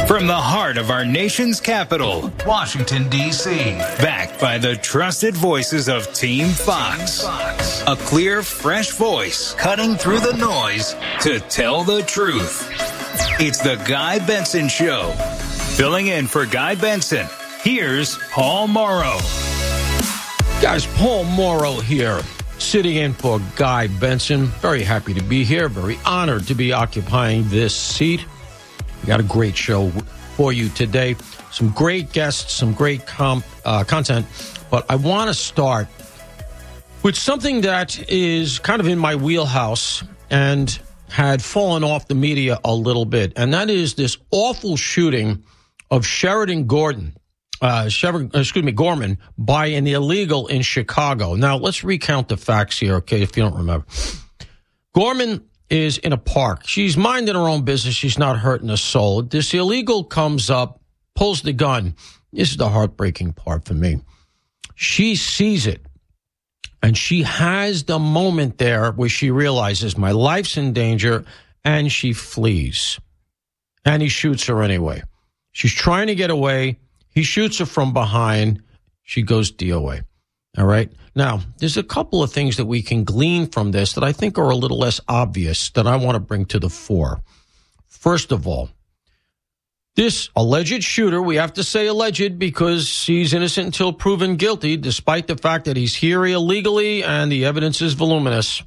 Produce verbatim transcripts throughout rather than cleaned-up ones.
From the heart of our nation's capital, Washington, D C, backed by the trusted voices of Team Fox. A clear, fresh voice cutting through the noise to tell the truth. It's the Guy Benson Show. Filling in for Guy Benson, here's Paul Morrow. Guys, Paul Morrow here, sitting in for Guy Benson. Very happy to be here. Very honored to be occupying this seat. We got a great show for you today. Some great guests, some great comp, uh, content. But I want to start with something that is kind of in my wheelhouse and had fallen off the media a little bit. And that is this awful shooting of Sheridan Gordon, uh, Sheridan, excuse me, Gorman, by an illegal in Chicago. Now, let's recount the facts here, okay, if you don't remember. Gorman is in a park. She's minding her own business. She's not hurting a soul. This illegal comes up, pulls the gun. This is the heartbreaking part for me. She sees it, and she has the moment there where she realizes my life's in danger, and she flees. And he shoots her anyway. She's trying to get away. He shoots her from behind. She goes D O A. All right. Now, there's a couple of things that we can glean from this that I think are a little less obvious that I want to bring to the fore. First of all, this alleged shooter, we have to say alleged because he's innocent until proven guilty, despite the fact that he's here illegally and the evidence is voluminous.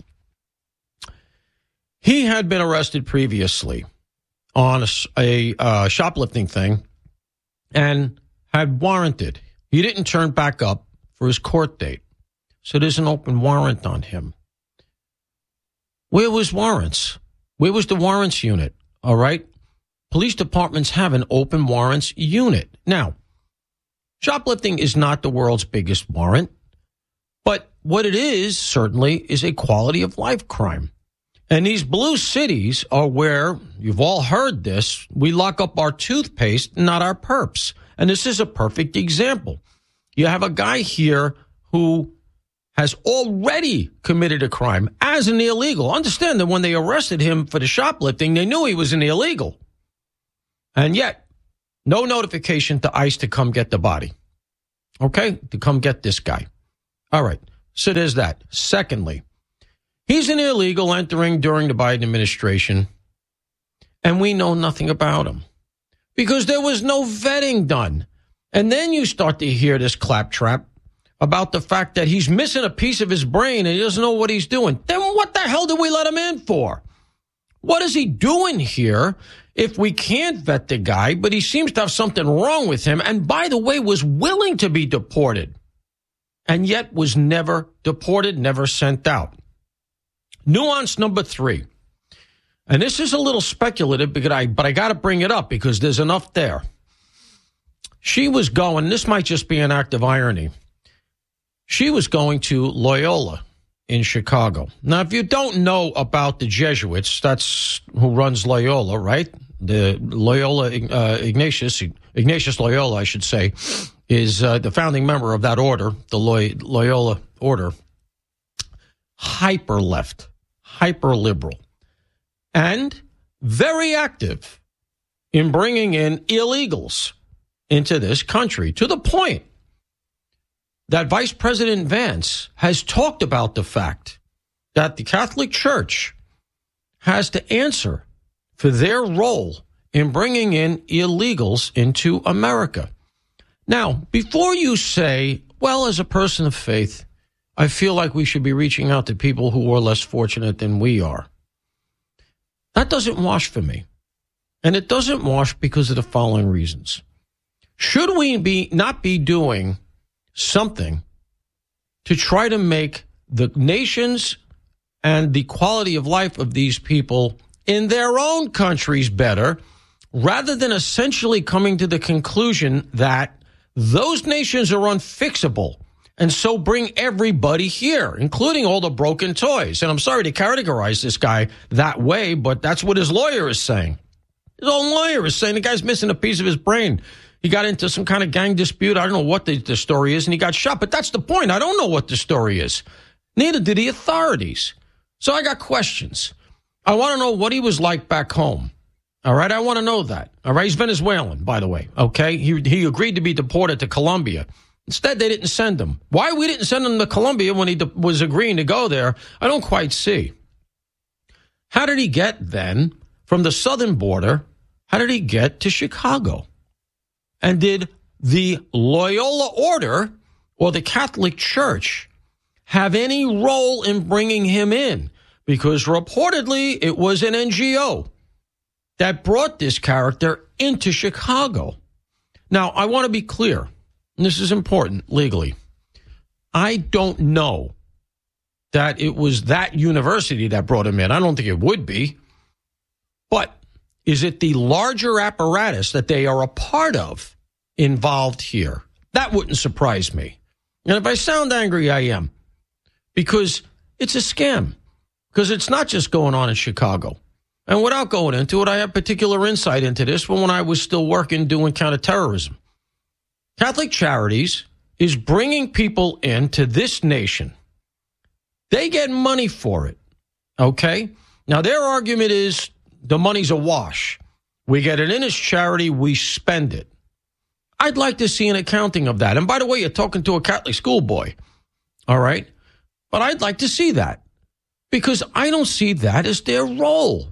He had been arrested previously on a, a uh, shoplifting thing and had warranted. He didn't turn back up for his court date. So there's an open warrant on him. Where was warrants? Where was the warrants unit? All right. Police departments have an open warrants unit. Now, shoplifting is not the world's biggest warrant, but what it is certainly is a quality of life crime. And these blue cities are where, you've all heard this, we lock up our toothpaste, not our perps. And this is a perfect example. You have a guy here who has already committed a crime as an illegal. Understand that when they arrested him for the shoplifting, they knew he was an illegal. And yet, no notification to ICE to come get the body. Okay? To come get this guy. All right. So there's that. Secondly, he's an illegal entering during the Biden administration, and we know nothing about him because there was no vetting done. And then you start to hear this claptrap about the fact that he's missing a piece of his brain and he doesn't know what he's doing. Then what the hell did we let him in for? What is he doing here if we can't vet the guy, but he seems to have something wrong with him, and by the way, was willing to be deported, and yet was never deported, never sent out. Nuance number three, and this is a little speculative, because I, but I got to bring it up because there's enough there. She was going, this might just be an act of irony, she was going to Loyola in Chicago. Now, if you don't know about the Jesuits, that's who runs Loyola, right? The Loyola, uh, Ignatius, Ignatius Loyola, I should say, is uh, the founding member of that order, the Loy- Loyola order. Hyper left, hyper liberal, and very active in bringing in illegals into this country, to the point that Vice President Vance has talked about the fact that the Catholic Church has to answer for their role in bringing in illegals into America. Now, before you say, well, as a person of faith, I feel like we should be reaching out to people who are less fortunate than we are, that doesn't wash for me. And it doesn't wash because of the following reasons. Should we be not be doing something to try to make the nations and the quality of life of these people in their own countries better, rather than essentially coming to the conclusion that those nations are unfixable, and so bring everybody here, including all the broken toys? And I'm sorry to categorize this guy that way, but that's what his lawyer is saying. His own lawyer is saying the guy's missing a piece of his brain. He got into some kind of gang dispute. I don't know what the, the story is, and he got shot. But that's the point. I don't know what the story is. Neither do the authorities. So I got questions. I want to know what he was like back home. All right, I want to know that. All right, he's Venezuelan, by the way. Okay, he he agreed to be deported to Colombia. Instead, they didn't send him. Why we didn't send him to Colombia when he de- was agreeing to go there, I don't quite see. How did he get then from the southern border? How did he get to Chicago? And did the Loyola Order or the Catholic Church have any role in bringing him in? Because reportedly it was an N G O that brought this character into Chicago. Now, I want to be clear, and this is important legally. I don't know that it was that university that brought him in. I don't think it would be. But is it the larger apparatus that they are a part of involved here? That wouldn't surprise me. And if I sound angry, I am. Because it's a scam. Because it's not just going on in Chicago. And without going into it, I have particular insight into this from when I was still working doing counterterrorism. Catholic Charities is bringing people into this nation. They get money for it, okay? Now, their argument is the money's a wash. We get it in as charity, we spend it. I'd like to see an accounting of that. And by the way, you're talking to a Catholic schoolboy, all right? But I'd like to see that because I don't see that as their role.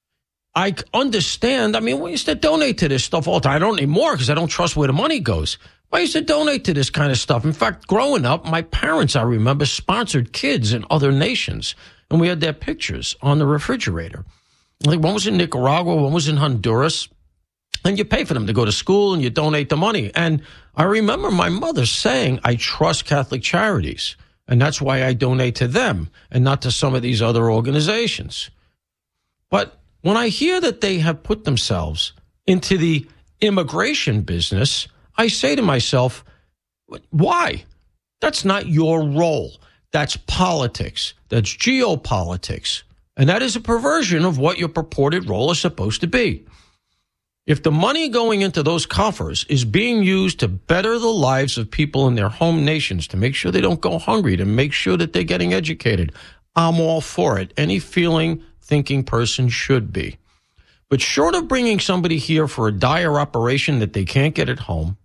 I understand. I mean, we used to donate to this stuff all the time. I don't anymore because I don't trust where the money goes. I used to donate to this kind of stuff. In fact, growing up, my parents, I remember, sponsored kids in other nations, and we had their pictures on the refrigerator. Like one was in Nicaragua, one was in Honduras, and you pay for them to go to school and you donate the money. And I remember my mother saying, I trust Catholic Charities, and that's why I donate to them and not to some of these other organizations. But when I hear that they have put themselves into the immigration business, I say to myself, why? That's not your role. That's politics. That's geopolitics. And that is a perversion of what your purported role is supposed to be. If the money going into those coffers is being used to better the lives of people in their home nations, to make sure they don't go hungry, to make sure that they're getting educated, I'm all for it. Any feeling, thinking person should be. But short of bringing somebody here for a dire operation that they can't get at home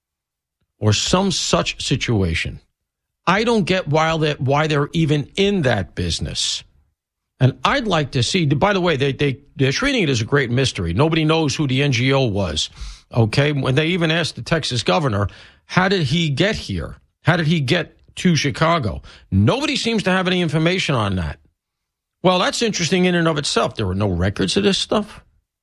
or some such situation, I don't get why they're, why they're even in that business. And I'd like to see, by the way, they, they, they're treating it as a great mystery. Nobody knows who the N G O was, okay? When they even asked the Texas governor, how did he get here? How did he get to Chicago? Nobody seems to have any information on that. Well, that's interesting in and of itself. There are no records of this stuff.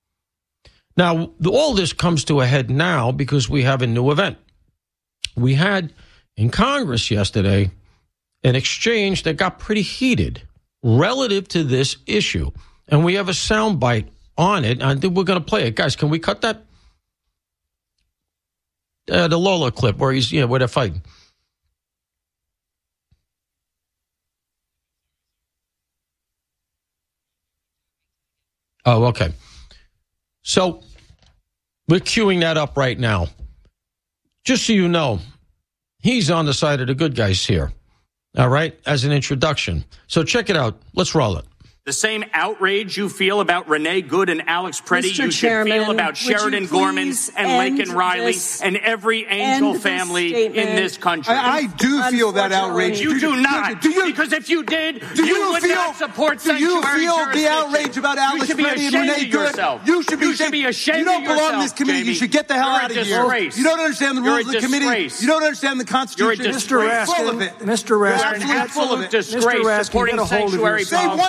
Now, all this comes to a head now because we have a new event. We had in Congress yesterday an exchange that got pretty heated relative to this issue. And we have a soundbite on it. I think we're going to play it. Guys, can we cut that? Uh, the Lola clip where he's, yeah, where they're fighting. Oh, okay. So we're queuing that up right now. Just so you know, he's on the side of the good guys here. All right, as an introduction. So check it out. Let's roll it. The same outrage you feel about Renee Good and Alex Preddy, Mister you Chairman, should feel about Sheridan Gorman and Laken Riley and every Angel family in this country. I, I do feel that outrage. You do not. Do you, because if you did, do you, you would feel, not support do you sanctuary feel the jurisdiction. outrage about Alex Preddy and Renee Good? You should be, you should be ashamed You don't of belong yourself, in this committee. Jamie. You should get the hell You're out a of here. disgrace. You don't understand the You're rules a of the committee. disgrace. You don't understand the Constitution. You're a Mister disgrace. Full of it. Mister Raskin, You're an absolute disgrace Raskin, supporting get a hold of sanctuary yourself. policy.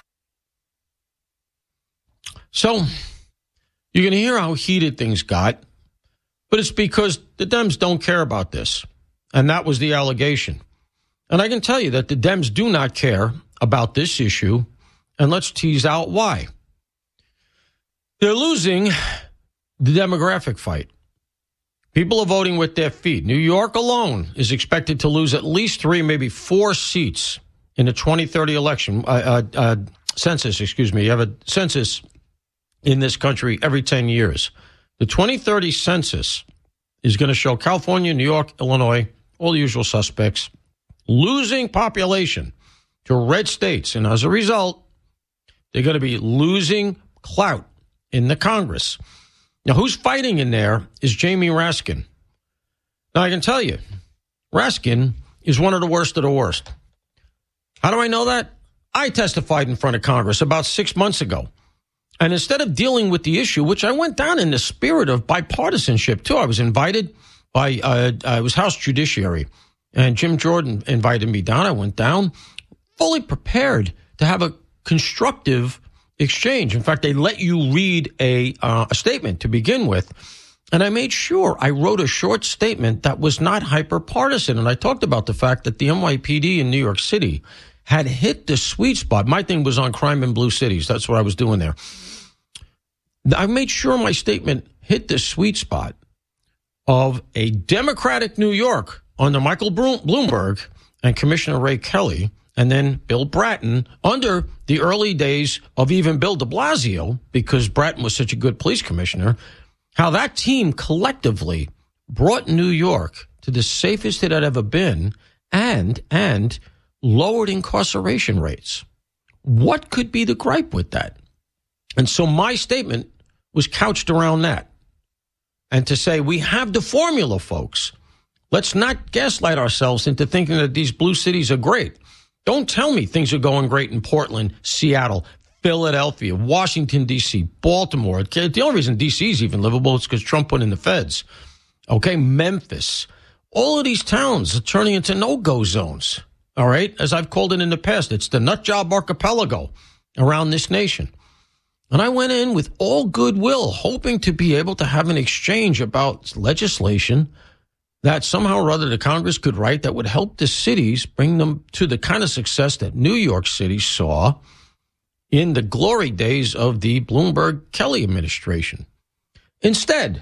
So you're going to hear how heated things got, but it's because the Dems don't care about this. And that was the allegation. And I can tell you that the Dems do not care about this issue. And let's tease out why. They're losing the demographic fight. People are voting with their feet. New York alone is expected to lose at least three, maybe four seats in the twenty thirty election, uh, uh, uh, census, excuse me. You have a census in this country every ten years. The twenty thirty census is going to show California, New York, Illinois, all the usual suspects, losing population to red states. And as a result, they're going to be losing clout in the Congress. Now, who's fighting in there is Jamie Raskin. Now, I can tell you, Raskin is one of the worst of the worst. How do I know that? I testified in front of Congress about six months ago. And instead of dealing with the issue, which I went down in the spirit of bipartisanship, too, I was invited by, uh, I was House Judiciary, and Jim Jordan invited me down. I went down fully prepared to have a constructive exchange. In fact, they let you read a, uh, a statement to begin with. And I made sure I wrote a short statement that was not hyper-partisan. And I talked about the fact that the N Y P D in New York City had hit the sweet spot. My thing was on crime in blue cities. That's what I was doing there. I made sure my statement hit the sweet spot of a Democratic New York under Michael Bloomberg and Commissioner Ray Kelly, and then Bill Bratton under the early days of even Bill de Blasio, because Bratton was such a good police commissioner, how that team collectively brought New York to the safest it had ever been and, and lowered incarceration rates. What could be the gripe with that? And so my statement was couched around that. And to say, we have the formula, folks. Let's not gaslight ourselves into thinking that these blue cities are great. Don't tell me things are going great in Portland, Seattle, Philadelphia, Washington, D C, Baltimore. The only reason D C is even livable is because Trump went in the feds. Okay, Memphis. All of these towns are turning into no-go zones. All right, as I've called it in the past, it's the nut job archipelago around this nation. And I went in with all goodwill, hoping to be able to have an exchange about legislation that somehow or other the Congress could write that would help the cities bring them to the kind of success that New York City saw in the glory days of the Bloomberg-Kelly administration. Instead,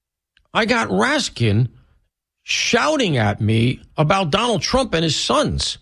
I got Raskin shouting at me about Donald Trump and his sons.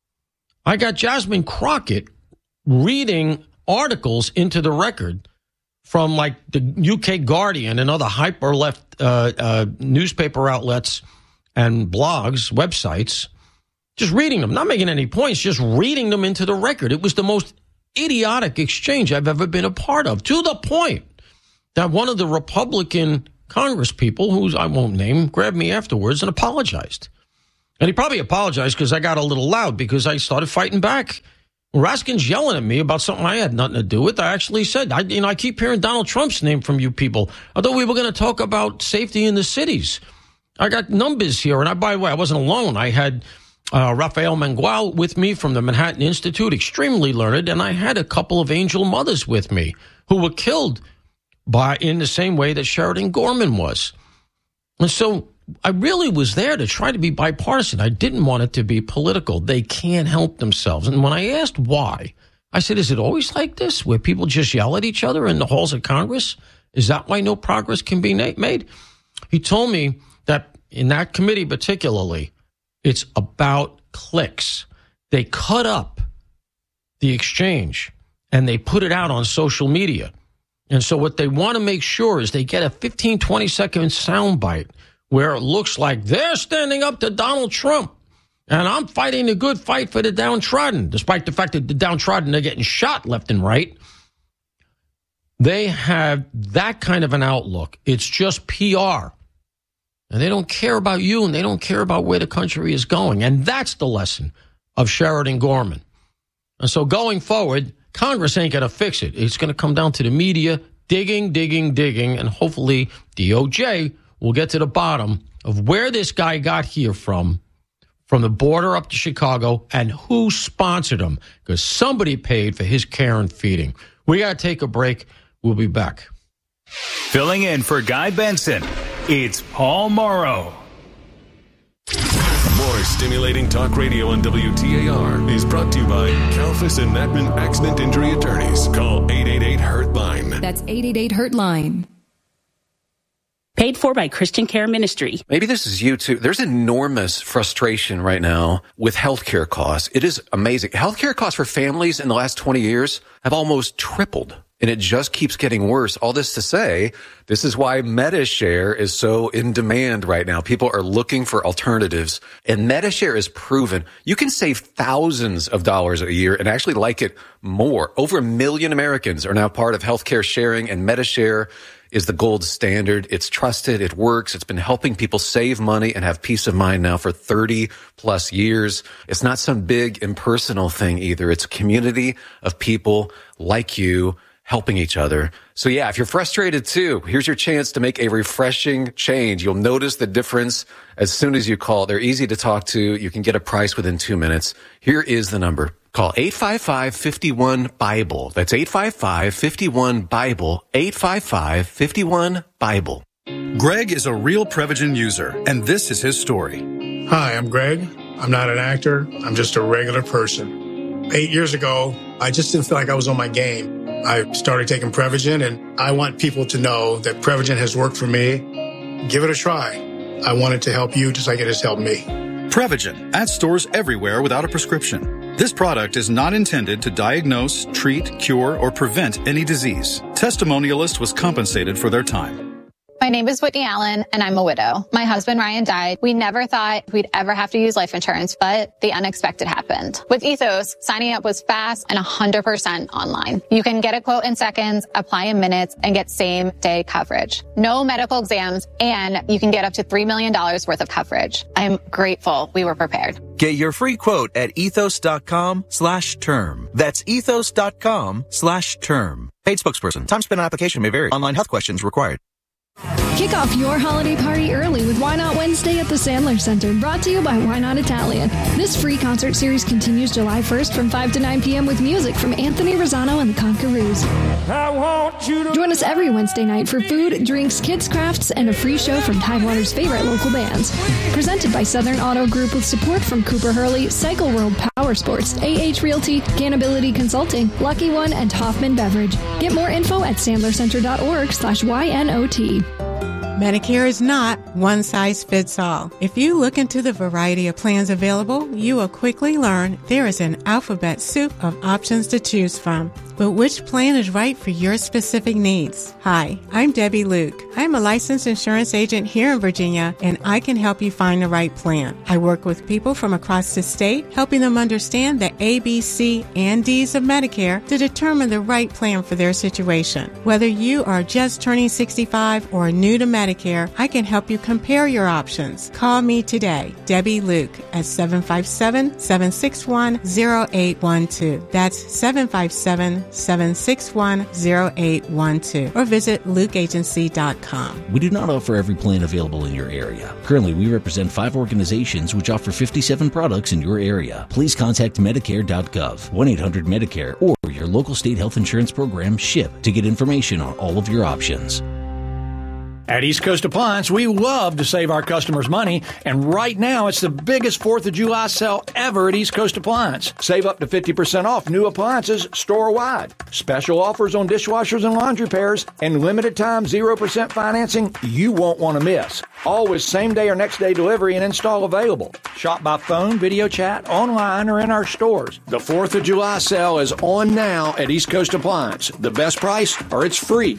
I got Jasmine Crockett reading articles into the record from like the U K Guardian and other hyper-left uh, uh, newspaper outlets and blogs, websites, just reading them, not making any points, just reading them into the record. It was the most idiotic exchange I've ever been a part of, to the point that one of the Republican Congress people, who I won't name, grabbed me afterwards and apologized. And he probably apologized because I got a little loud because I started fighting back. Raskin's yelling at me about something I had nothing to do with. I actually said, I, you know, I keep hearing Donald Trump's name from you people. I thought we were going to talk about safety in the cities. I got numbers here. And I, by the way, I wasn't alone. I had uh, Rafael Mangual with me from the Manhattan Institute, extremely learned. And I had a couple of angel mothers with me who were killed by in the same way that Sheridan Gorman was. And so I really was there to try to be bipartisan. I didn't want it to be political. They can't help themselves. And when I asked why, I said, is it always like this, where people just yell at each other in the halls of Congress? Is that why no progress can be made? He told me that in that committee particularly, it's about clicks. They cut up the exchange and they put it out on social media. And so what they want to make sure is they get a fifteen, twenty second soundbite where it looks like they're standing up to Donald Trump and I'm fighting the good fight for the downtrodden, despite the fact that the downtrodden are getting shot left and right. They have that kind of an outlook. It's just P R. And they don't care about you and they don't care about where the country is going. And that's the lesson of Sheridan Gorman. And so going forward, Congress ain't going to fix it. It's going to come down to the media digging, digging, digging, and hopefully D O J will get to the bottom of where this guy got here from, from the border up to Chicago, and who sponsored him, because somebody paid for his care and feeding. We got to take a break. We'll be back. Filling in for Guy Benson, it's Paul Morrow. More stimulating talk radio on W T A R is brought to you by Kalfas and Natman Accident Injury Attorneys. Call eight eight eight, hurt line. That's eight eight eight, hurt line. Paid for by Christian Care Ministry. Maybe this is you too. There's enormous frustration right now with healthcare costs. It is amazing. Healthcare costs for families in the last twenty years have almost tripled. and it just keeps getting worse. All this to say, this is why MediShare is so in demand right now. People are looking for alternatives, and MediShare is proven. You can save thousands of dollars a year and actually like it more. Over a million Americans are now part of healthcare sharing, and MediShare is the gold standard. It's trusted. It works. It's been helping people save money and have peace of mind now for thirty plus years. It's not some big impersonal thing either. It's a community of people like you helping each other. So yeah, if you're frustrated too, here's your chance to make a refreshing change. You'll notice the difference as soon as you call. They're easy to talk to. You can get a price within two minutes. Here is the number. Call eight five five, five one, BIBLE. That's eight five five, five one, BIBLE. eight five five, five one, BIBLE. Greg is a real Prevagen user, and this is his story. Hi, I'm Greg. I'm not an actor. I'm just a regular person. Eight years ago, I just didn't feel like I was on my game. I started taking Prevagen, and I want people to know that Prevagen has worked for me. Give it a try. I want it to help you just like it has helped me. Prevagen, at stores everywhere without a prescription. This product is not intended to diagnose, treat, cure, or prevent any disease. Testimonialist was compensated for their time. My name is Whitney Allen, and I'm a widow. My husband, Ryan, died. We never thought we'd ever have to use life insurance, but the unexpected happened. With Ethos, signing up was fast and one hundred percent online. You can get a quote in seconds, apply in minutes, and get same-day coverage. No medical exams, and you can get up to three million dollars worth of coverage. I'm grateful we were prepared. Get your free quote at ethos.com slash term. That's ethos.com slash term. Paid spokesperson. Time spent on application may vary. Online health questions required. Kick off your holiday party early with Why Not Wednesday at the Sandler Center, brought to you by Why Not Italian. This free concert series continues July first from five to nine p.m. with music from Anthony Rosano and the Conquerors. I want you to Join us every Wednesday night for food, drinks, kids' crafts, and a free show from Tidewater's favorite local bands. Presented by Southern Auto Group with support from Cooper Hurley, Cycle World Power Sports, A H Realty, Canability Consulting, Lucky One, and Hoffman Beverage. Get more info at sandlercenter.org slash YNOT. Medicare is not one size fits all. If you look into the variety of plans available, you will quickly learn there is an alphabet soup of options to choose from. But which plan is right for your specific needs? Hi, I'm Debbie Luke. I'm a licensed insurance agent here in Virginia, and I can help you find the right plan. I work with people from across the state, helping them understand the A, B, C, and D's of Medicare to determine the right plan for their situation. Whether you are just turning sixty-five or new to Medicare, I can help you compare your options. Call me today, Debbie Luke, at seven five seven, seven six one, zero eight one two. That's seven five seven, seven six one, zero eight one two, or visit luke agency dot com. We do not offer every plan available in your area. Currently, we represent five organizations which offer fifty-seven products in your area. Please contact medicare dot gov, one eight hundred medicare, or your local state health insurance program, SHIP, to get information on all of your options. At East Coast Appliance, we love to save our customers money, and right now it's the biggest fourth of July sale ever at East Coast Appliance. Save up to fifty percent off new appliances store-wide. Special offers on dishwashers and laundry pairs, and limited time zero percent financing you won't want to miss. Always same-day or next-day delivery and install available. Shop by phone, video chat, online, or in our stores. The fourth of July sale is on now at East Coast Appliance. The best price, or it's free.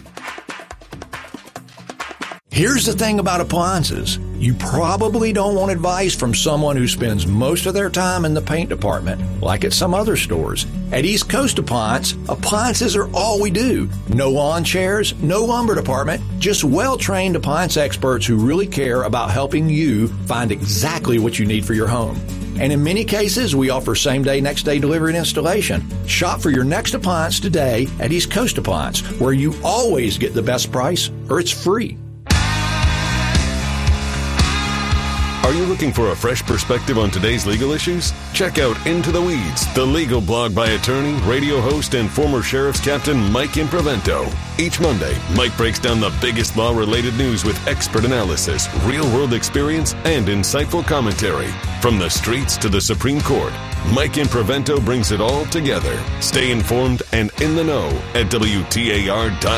Here's the thing about appliances. You probably don't want advice from someone who spends most of their time in the paint department, like at some other stores. At East Coast Appliance, appliances are all we do. No lawn chairs, no lumber department, just well-trained appliance experts who really care about helping you find exactly what you need for your home. And in many cases, we offer same-day, next-day delivery and installation. Shop for your next appliance today at East Coast Appliance, where you always get the best price, or it's free. Are you looking for a fresh perspective on today's legal issues? Check out Into the Weeds, the legal blog by attorney, radio host, and former sheriff's captain Mike Improvento. Each Monday, Mike breaks down the biggest law-related news with expert analysis, real-world experience, and insightful commentary. From the streets to the Supreme Court, Mike Improvento brings it all together. Stay informed and in the know at W T A R dot com.